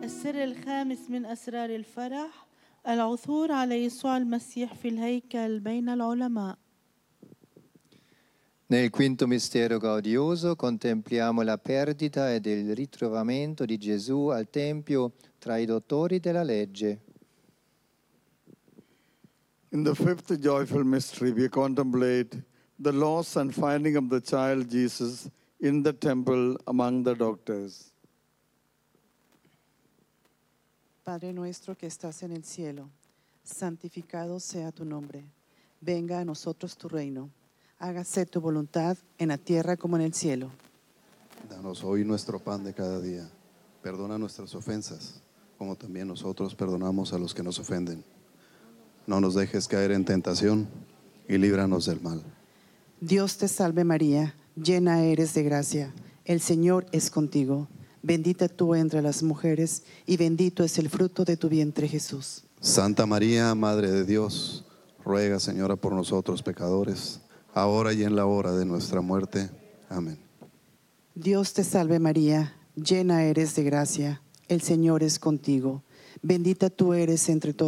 السر الخامس من أسرار الفرح العثور على يسوع المسيح في الهيكل بين العلماء. Nel quinto mistero gaudioso contempliamo la perdita ed il ritrovamento di Gesù al Tempio tra i dottori della legge. In the fifth joyful mystery, we contemplate the loss and finding of the child Jesus in the temple among the doctors. Padre nuestro que estás en el cielo, santificado sea tu nombre. Venga a nosotros tu reino. Hágase tu voluntad en la tierra como en el cielo. Danos hoy nuestro pan de cada día. Perdona nuestras ofensas, como también nosotros perdonamos a los que nos ofenden. No nos dejes caer en tentación y líbranos del mal. Dios te salve María, llena eres de gracia. El Señor es contigo. Bendita tú entre las mujeres y bendito es el fruto de tu vientre Jesús. Santa María, Madre de Dios, ruega, Señora, por nosotros pecadores, ahora y en la hora de nuestra muerte. Amén. Dios te salve María, llena eres de gracia. El Señor es contigo. Bendita tú eres entre todas